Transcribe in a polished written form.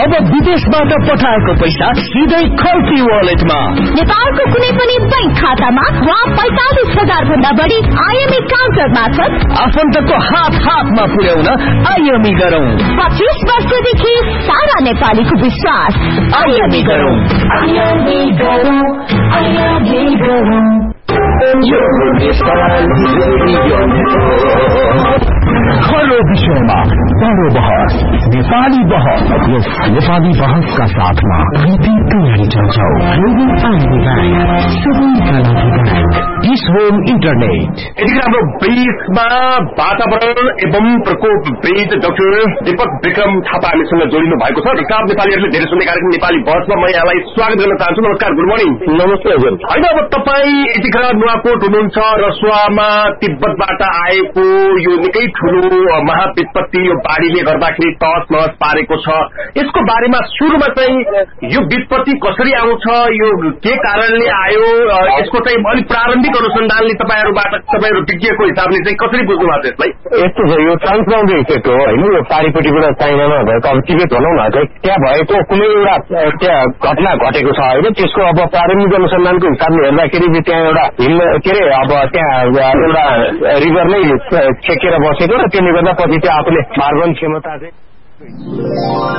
अब विदेशबाट पठाएको पैसा सिधै खल्ती वालेटमा। नेपालको कुनै पनि बैंक खातामा वा 45,000 भन्दा बढी आईएमई काउन्टर मार्फत आफन्तको हातमा पुर्याउन आईएमई गरौं। 25 वर्षदेखि सारा नेपालीको विश्वास। आईएमई गरौं। हलो विषयमा बडो बहस, नेपाली बहस। यस नेपाली बहसका साथमा तयारी चल्छौ। इस होम इन्टरनेट। यतिखेर हाम्रो ब्रिजमा वातावरण एवं प्रकोप ब्रिज डाक्टर दीपक विक्रम थापा हामीसँग जोडिनु भएको छ। डाक्टर नेपालीहरूले धेरै सुन्ने कार्यक्रम नेपाली बहसमा म यहाँलाई स्वागत गर्न चाहन्छु। नमस्कार, गुड मर्निङ। नमस्ते हजुर। होइन, अब तपाईँ यतिखेर नुवाकोट हुनुहुन्छ। रसुवामा तिब्बतबाट आएको यो निकै ठूलो महाविपत्ति, यो बाढ़ीले गर्दाखेरि तहस नहस पारेको छ। यसको बारेमा सुरुमा चाहिँ यो विपत्ति कसरी आउँछ, यो के कारणले आयो, यसको चाहिँ अलिक प्रारम्भिक अनुसन्धानले तपाईँहरू विज्ञको हिसाबले चाहिँ कसरी बुझ्नु भएको यसलाई? यस्तो छ, यो ट्रान्सबाउन्डरी इफेक्ट हो होइन। यो पारिपट्टिबाट चाइनामा भएको अब टिबेट भनौँ न, त्यहाँ भएको कुनै एउटा त्यहाँ घटना घटेको छ होइन। त्यसको अब प्रारम्भिक अनुसन्धानको हिसाबले हेर्दाखेरि त्यहाँ एउटा अब त्यहाँ एउटा रिभर नै छेकेर बसेको र त्यसले गर्दा पछि चाहिँ आफूले मार्गन क्षमता चाहिँ